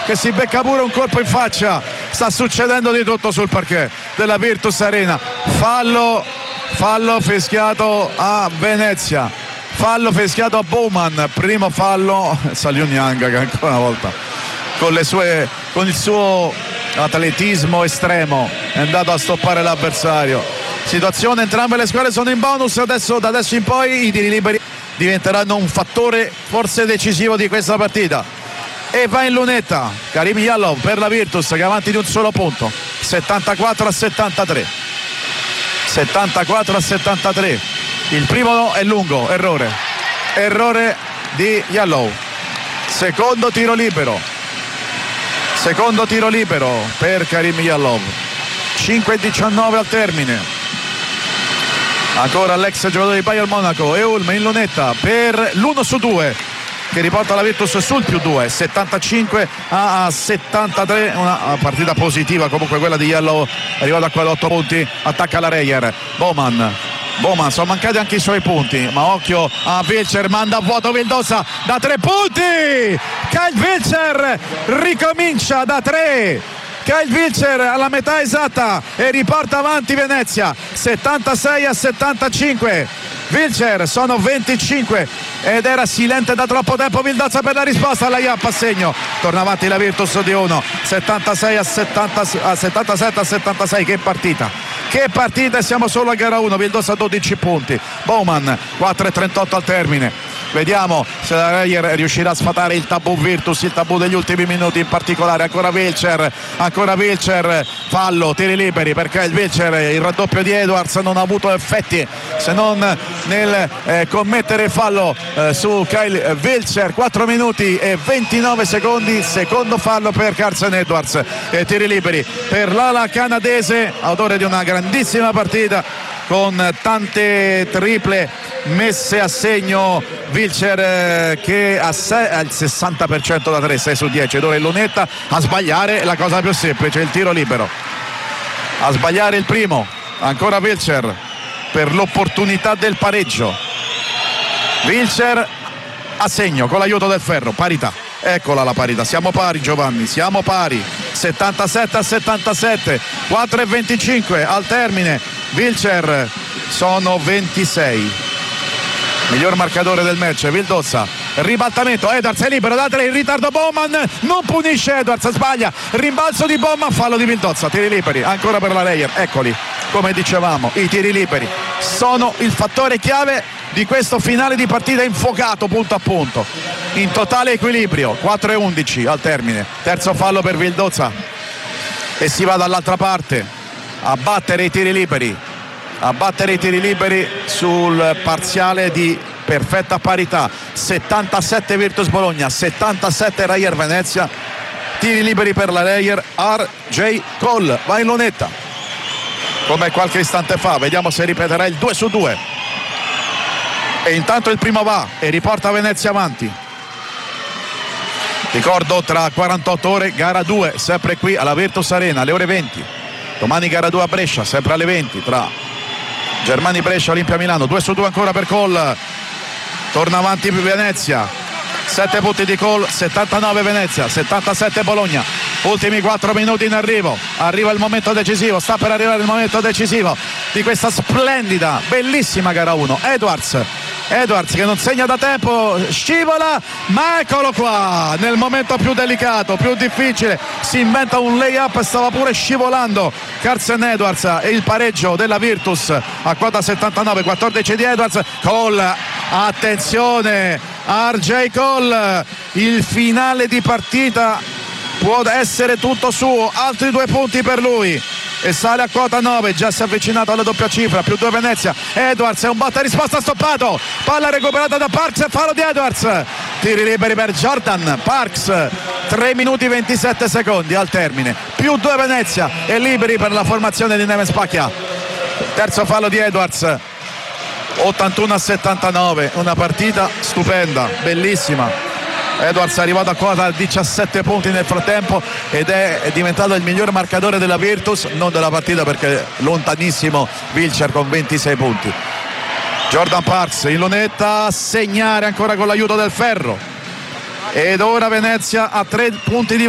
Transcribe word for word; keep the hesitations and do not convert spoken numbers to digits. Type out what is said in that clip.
che si becca pure un colpo in faccia. Sta succedendo di tutto sul parquet della Virtus Arena. Fallo, fallo fischiato a Venezia, fallo fischiato a Bowman, primo fallo. Saliu Nianga che ancora una volta con le sue, con il suo atletismo estremo è andato a stoppare l'avversario. Situazione, entrambe le squadre sono in bonus. Adesso, da adesso in poi i tiri liberi diventeranno un fattore forse decisivo di questa partita. E va in lunetta Karim Yalov per la Virtus, che è avanti di un solo punto, settantaquattro a settantatré. settantaquattro a settantatré. Il primo è lungo, errore errore di Yalov. Secondo tiro libero secondo tiro libero per Karim Yalov. cinque diciannove al termine. Ancora l'ex giocatore di Bayern Monaco e Ulm in lunetta per l'uno su due, che riporta la Virtus sul più due, settantacinque a settantatré. Una partita positiva comunque quella di Yalov, arrivato a quarantotto punti. Attacca la Reyer. Bowman Bowman sono mancati anche i suoi punti, ma occhio a Wilcher, manda a vuoto Vildosa da tre punti. Kyle Wilcher ricomincia da tre. Kyle Wilcher alla metà esatta e riporta avanti Venezia, settantasei a settantacinque. Wilcher sono venticinque ed era silente da troppo tempo Vildosa per la risposta alla Iappa a segno. Torna avanti la Virtus di uno, settantasei a settantasette a settantasei. Che partita, che partita, e siamo solo a gara uno. Vildosa dodici punti. Bowman quattro e trentotto al termine. Vediamo se la Reyer riuscirà a sfatare il tabù Virtus, il tabù degli ultimi minuti in particolare. Ancora Wilcher, ancora Wilcher, fallo, tiri liberi perché il Wilcher, il raddoppio di Edwards non ha avuto effetti se non nel eh, commettere fallo eh, su Kyle Wilcher. Quattro minuti e ventinove secondi, secondo fallo per Carson Edwards. E tiri liberi per l'ala canadese, autore di una grandissima partita con tante triple messe a segno. Wilcher eh, che ha, se- ha il sessanta per cento da tre, sei su dieci, ed ora in lunetta a sbagliare la cosa più semplice, il tiro libero, a sbagliare il primo. Ancora Wilcher per l'opportunità del pareggio. Wilcher a segno con l'aiuto del ferro, parità, eccola la parità, siamo pari Giovanni, siamo pari, settantasette a settantasette, quattro e venticinque al termine. Wilcher sono ventisei, miglior marcatore del match. Vildosa, ribaltamento, Edwards è libero da tre, in ritardo Bowman, non punisce Edwards, sbaglia, rimbalzo di Bowman, fallo di Vildosa. Tiri liberi ancora per la Reyer. Eccoli, come dicevamo, i tiri liberi sono il fattore chiave di questo finale di partita infuocato punto a punto, in totale equilibrio. Quattro e undici al termine, terzo fallo per Vildosa e si va dall'altra parte a battere i tiri liberi, a battere i tiri liberi sul parziale di perfetta parità. Settantasette Virtus Bologna, settantasette Reyer Venezia. Tiri liberi per la Reyer. R J Cole va in lunetta come qualche istante fa, vediamo se ripeterà il due su due. E intanto il primo va e riporta Venezia avanti. Ricordo, tra quarantotto ore gara due, sempre qui alla Virtus Arena alle ore venti. Domani gara due a Brescia, sempre alle venti, tra Germani Brescia, Olimpia Milano. Due su due ancora per Cole. Torna avanti Venezia, sette punti di Cole, settantanove Venezia, settantasette Bologna. Ultimi quattro minuti in arrivo, arriva il momento decisivo, sta per arrivare il momento decisivo di questa splendida, bellissima gara uno. Edwards Edwards che non segna da tempo, scivola, ma eccolo qua nel momento più delicato, più difficile, si inventa un layup, stava pure scivolando Carson Edwards, e il pareggio della Virtus a quota settantanove, quattordici di Edwards. Cole, attenzione, R J Cole, il finale di partita può essere tutto suo, altri due punti per lui e sale a quota nove, già si è avvicinato alla doppia cifra, più due Venezia. Edwards è un botta risposta stoppato, palla recuperata da Parks e fallo di Edwards. Tiri liberi per Jordan Parks, tre minuti ventisette secondi al termine, più due Venezia e liberi per la formazione di Neven Spacchia. Terzo fallo di Edwards, ottantuno a settantanove, una partita stupenda, bellissima. Edwards è arrivato a quota diciassette punti nel frattempo ed è diventato il miglior marcatore della Virtus, non della partita perché lontanissimo Wilcher con ventisei punti. Jordan Parks in lunetta a segnare ancora con l'aiuto del ferro, ed ora Venezia a tre punti di